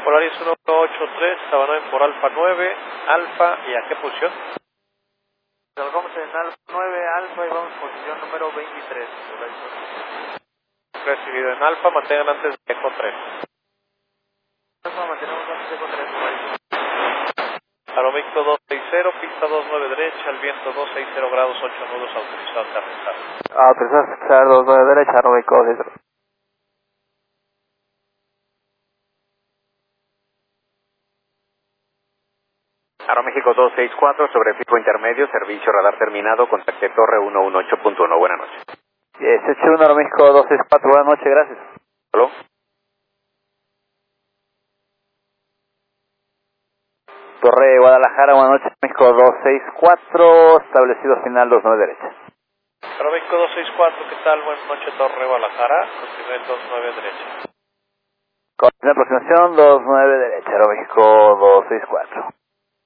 Polaris 183, Sabana por Alfa 9, Alfa, ¿y a qué posición? Salgamos en Alfa 9, Alfa y vamos posición número 23. Recibido en Alfa, mantengan antes de Eco 3. Alfa, mantenemos antes de Eco 3. Aeroméxico 260, pista 29 derecha, al viento 260 grados 8 nudos, autorizado a aterrizar. Autorizado a aterrizar 29 derecha, Aeroméxico 260. Aeroméxico 264, sobre fijo intermedio, servicio radar terminado, contacte torre 118.1, buenas noches. 18-1, Aeroméxico 264, buenas noches, gracias. ¿Aló? Torre Guadalajara, buenas noches, México 264, establecido final 29 derecha. Aeroméxico 264, ¿qué tal? Buenas noches, Torre Guadalajara, continúe 29 derecha. Con la aproximación 29 derecha, Aeroméxico 264.